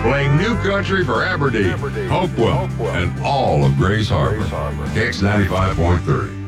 Playing new country for Aberdeen, Hopewell, and all of Grace Harbor. KX 95.3.